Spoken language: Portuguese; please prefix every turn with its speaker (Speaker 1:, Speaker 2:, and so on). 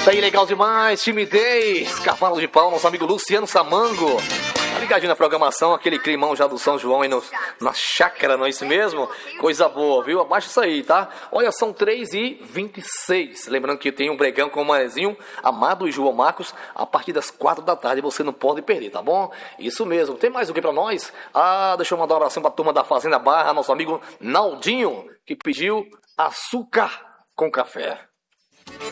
Speaker 1: Tá aí, legal demais, timidez, cavalo de pau, nosso amigo Luciano Samango. Tá ligadinho na programação, aquele climão já do São João aí na chácara, não é isso mesmo? Coisa boa, viu? Abaixa isso aí, tá? Olha, são 3h26. Lembrando que tem um bregão com o Manezinho, Amado e João Marcos, a partir das 4 da tarde, você não pode perder, tá bom? Isso mesmo. Tem mais o que pra nós? Deixa eu mandar uma oração pra turma da Fazenda Barra, nosso amigo Naldinho, que pediu açúcar com café.